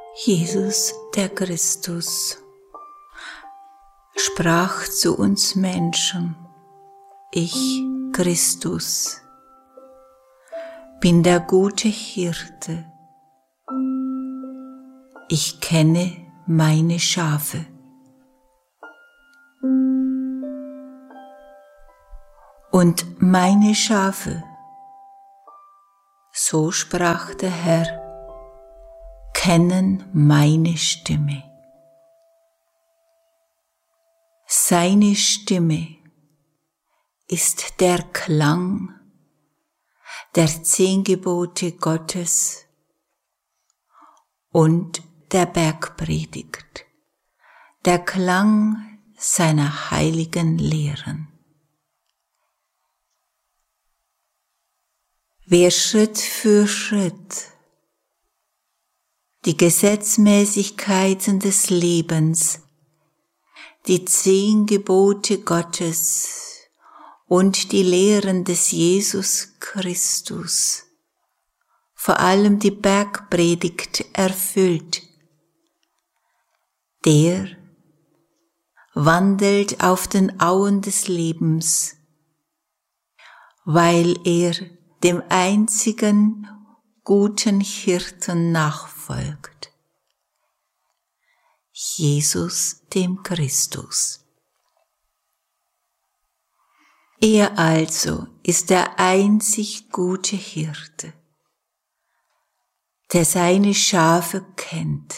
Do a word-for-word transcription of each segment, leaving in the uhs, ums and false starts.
Jesus, der Christus, sprach zu uns Menschen: Ich, Christus, bin der gute Hirte. Ich kenne meine Schafe. Und meine Schafe, so sprach der Herr, kennen meine Stimme. Seine Stimme ist der Klang der zehn Gebote Gottes und der Bergpredigt, der Klang seiner heiligen Lehren. Wer Schritt für Schritt die Gesetzmäßigkeiten des Lebens, die zehn Gebote Gottes und die Lehren des Jesus Christus, vor allem die Bergpredigt, erfüllt, der wandelt auf den Auen des Lebens, weil er dem einzigen guten Hirten nachfolgt, Jesus dem Christus. Er also ist der einzig gute Hirte, der seine Schafe kennt.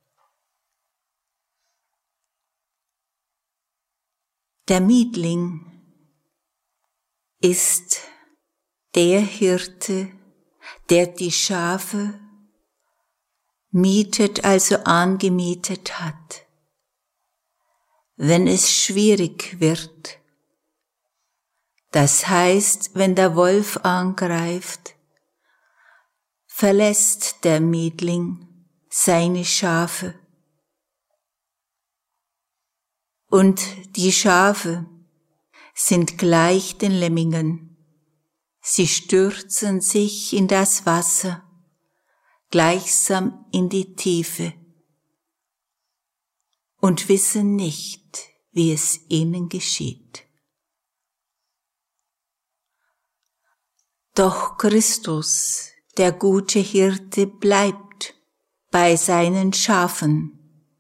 Der Mietling ist der Hirte, der die Schafe mietet, also angemietet hat. Wenn es schwierig wird, das heißt, wenn der Wolf angreift, verlässt der Mietling seine Schafe. Und die Schafe sind gleich den Lemmingen. Sie stürzen sich in das Wasser, gleichsam in die Tiefe, und wissen nicht, wie es ihnen geschieht. Doch Christus, der gute Hirte, bleibt bei seinen Schafen.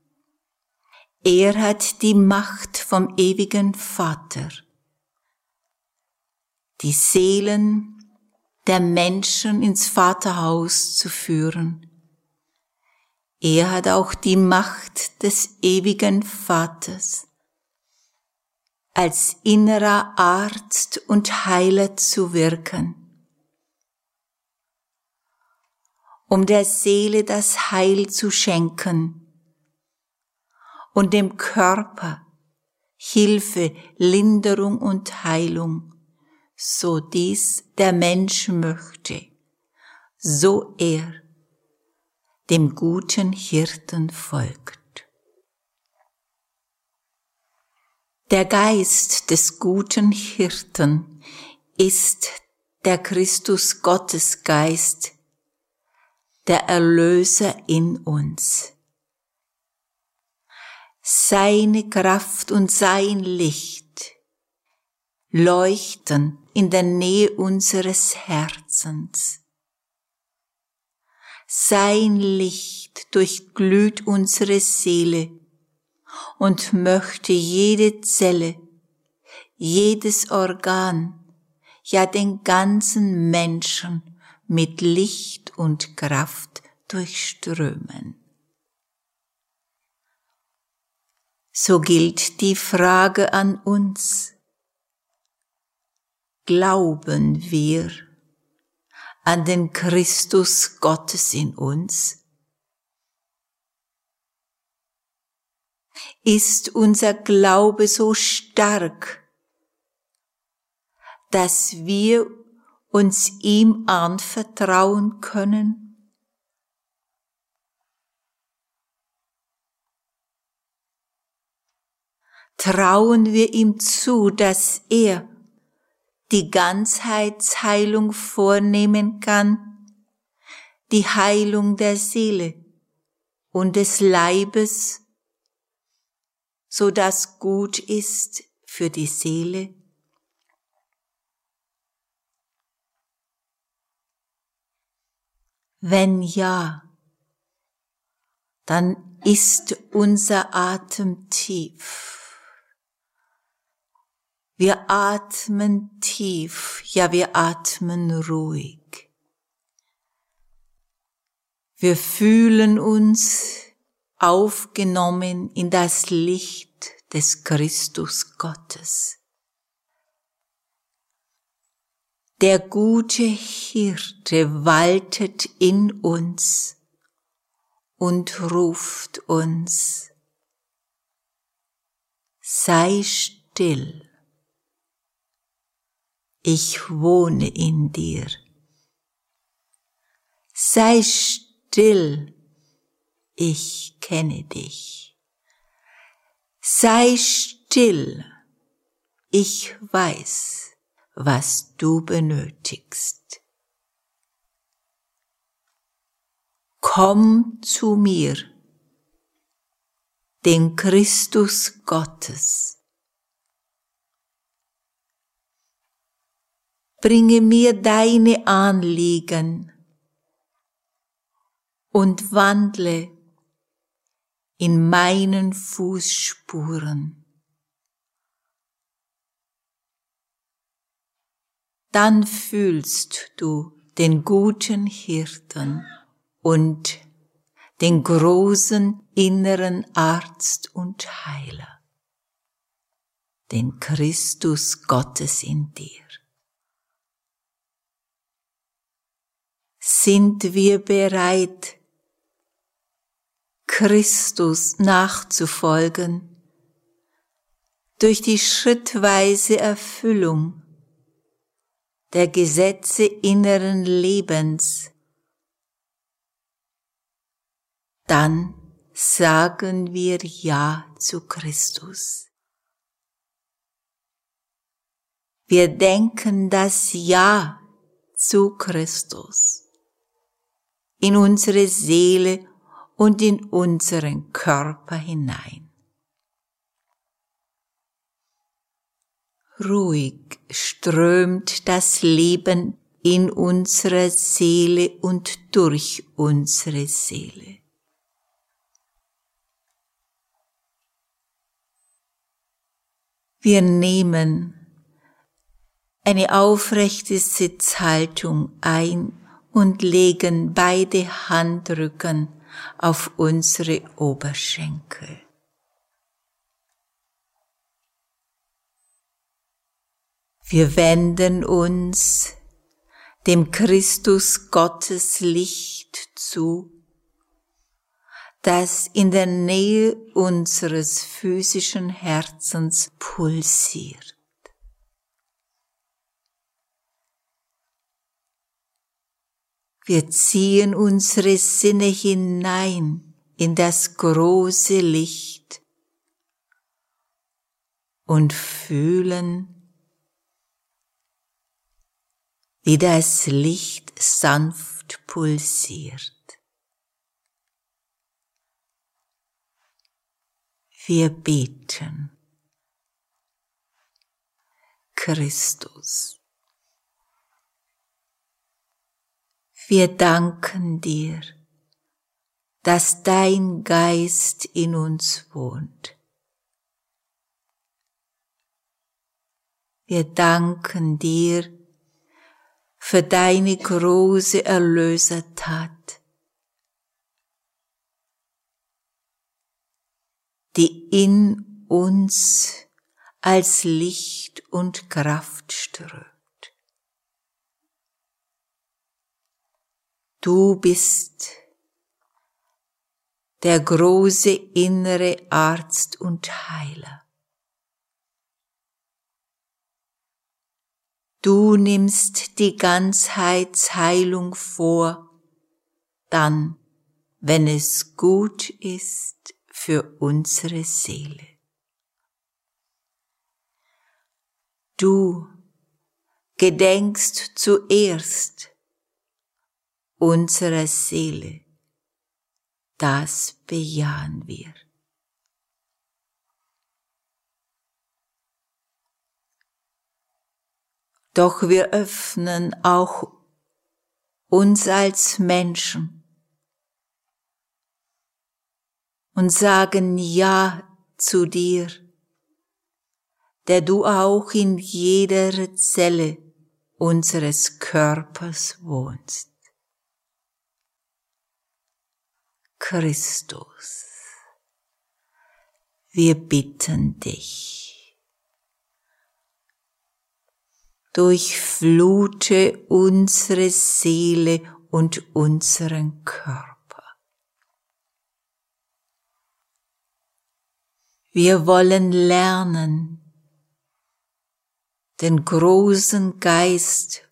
Er hat die Macht vom ewigen Vater, die Seelen der Menschen ins Vaterhaus zu führen. Er hat auch die Macht des ewigen Vaters, als innerer Arzt und Heiler zu wirken, um der Seele das Heil zu schenken und dem Körper Hilfe, Linderung und Heilung, so dies der Mensch möchte, so er dem guten Hirten folgt. Der Geist des guten Hirten ist der Christus Gottesgeist, der Erlöser in uns. Seine Kraft und sein Licht leuchten in der Nähe unseres Herzens. Sein Licht durchglüht unsere Seele und möchte jede Zelle, jedes Organ, ja den ganzen Menschen mit Licht und Kraft durchströmen. So gilt die Frage an uns: Glauben wir an den Christus Gottes in uns? Ist unser Glaube so stark, dass wir uns ihm anvertrauen können? Trauen wir ihm zu, dass er die Ganzheitsheilung vornehmen kann, die Heilung der Seele und des Leibes, so dass gut ist für die Seele? Wenn ja, dann ist unser Atem tief. Wir atmen tief, ja, wir atmen ruhig. Wir fühlen uns aufgenommen in das Licht des Christus Gottes. Der gute Hirte waltet in uns und ruft uns: Sei still, ich wohne in dir. Sei still, ich kenne dich. Sei still, ich weiß, was du benötigst. Komm zu mir, den Christus Gottes. Bringe mir deine Anliegen und wandle in meinen Fußspuren. Dann fühlst du den guten Hirten und den großen inneren Arzt und Heiler, den Christus Gottes in dir. Sind wir bereit, Christus nachzufolgen durch die schrittweise Erfüllung der Gesetze inneren Lebens? Dann sagen wir Ja zu Christus. Wir denken das Ja zu Christus in unsere Seele und in unseren Körper hinein. Ruhig strömt das Leben in unsere Seele und durch unsere Seele. Wir nehmen eine aufrechte Sitzhaltung ein und legen beide Handrücken auf unsere Oberschenkel. Wir wenden uns dem Christus Gottes Licht zu, das in der Nähe unseres physischen Herzens pulsiert. Wir ziehen unsere Sinne hinein in das große Licht und fühlen, wie das Licht sanft pulsiert. Wir beten. Christus, wir danken dir, dass dein Geist in uns wohnt. Wir danken dir für deine große Erlösertat, die in uns als Licht und Kraft strömt. Du bist der große innere Arzt und Heiler. Du nimmst die Ganzheitsheilung vor, dann, wenn es gut ist für unsere Seele. Du gedenkst zuerst unserer Seele das bejahen wir. Doch wir öffnen auch uns als Menschen und sagen Ja zu dir, der du auch in jeder Zelle unseres Körpers wohnst. Christus, wir bitten dich, durchflute unsere Seele und unseren Körper. Wir wollen lernen, den großen Geist,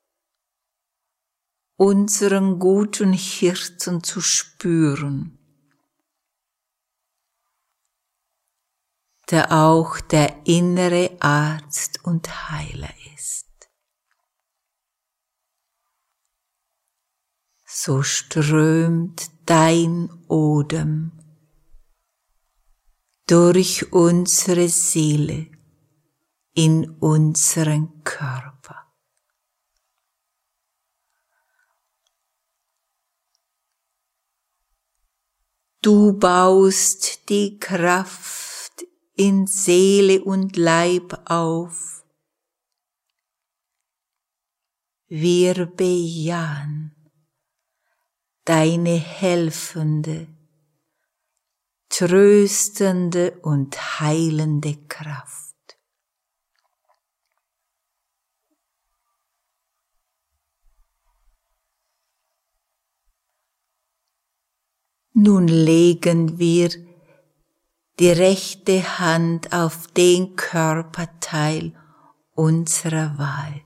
unseren guten Hirten zu spüren, der auch der innere Arzt und Heiler ist. So strömt dein Odem durch unsere Seele in unseren Körper. Du baust die Kraft in Seele und Leib auf. Wir bejahen deine helfende, tröstende und heilende Kraft. Nun legen wir die rechte Hand auf den Körperteil unserer Wahl.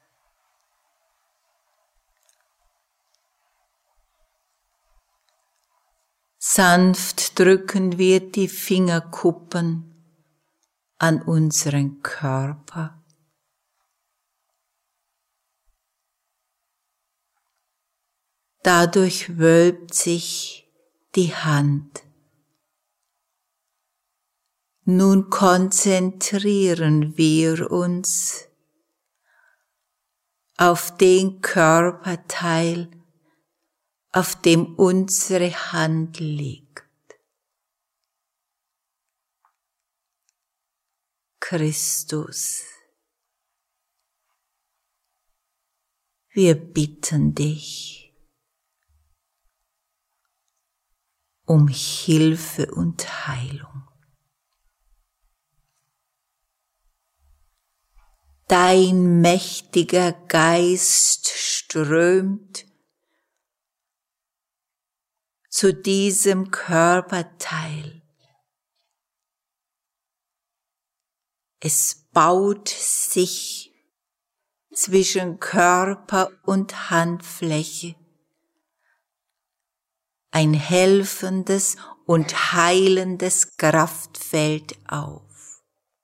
Sanft drücken wir die Fingerkuppen an unseren Körper. Dadurch wölbt sich die Hand. Nun konzentrieren wir uns auf den Körperteil, auf dem unsere Hand liegt. Christus, wir bitten dich um Hilfe und Heilung. Dein mächtiger Geist strömt zu diesem Körperteil. Es baut sich zwischen Körper und Handfläche ein helfendes und heilendes Kraftfeld auf.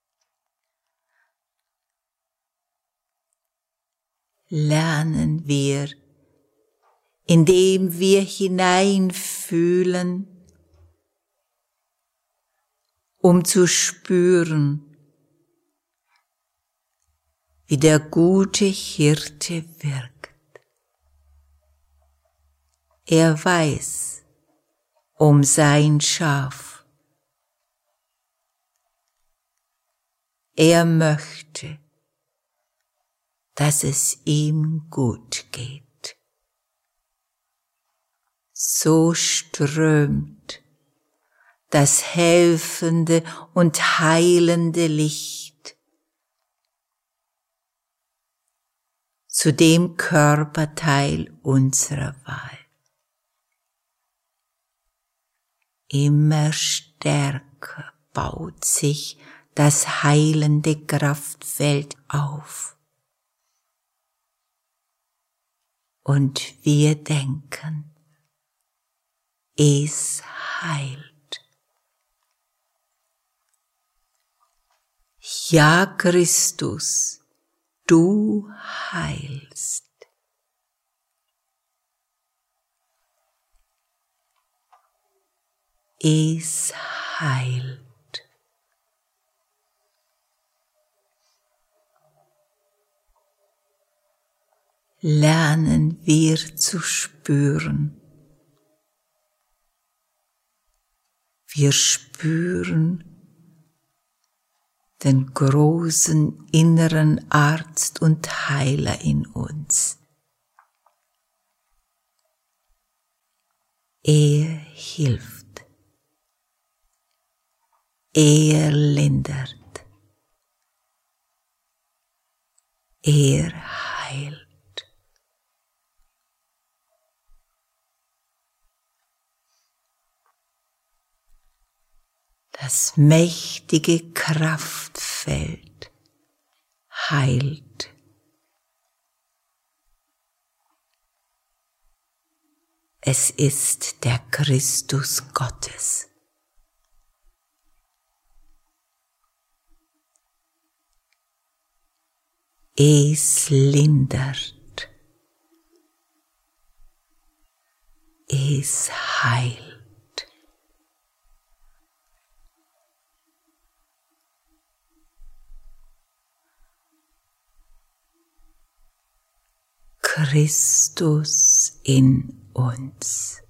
Lernen wir, indem wir hineinfühlen, um zu spüren, wie der gute Hirte wirkt. Er weiß um sein Schaf. Er möchte, dass es ihm gut geht. So strömt das helfende und heilende Licht zu dem Körperteil unserer Wahl. Immer stärker baut sich das heilende Kraftfeld auf. Und wir denken, es heilt. Ja, Christus, du heilst. es heilt. Lernen wir zu spüren. Wir spüren den großen inneren Arzt und Heiler in uns. Er hilft. Er lindert. Er heilt. Das mächtige Kraftfeld heilt. Es ist der Christus Gottes. Es lindert. Es heilt. Christus in uns.